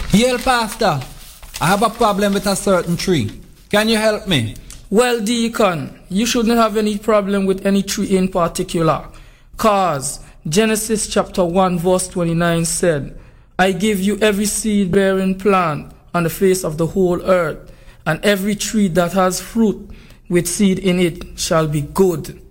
Yale Pastor, I have a problem with a certain tree. Can you help me? Well, Deacon, you shouldn't have any problem with any tree in particular. Cause Genesis chapter 1 verse 29 said, I give you every seed-bearing plant on the face of the whole earth, and every tree that has fruit with seed in it shall be good.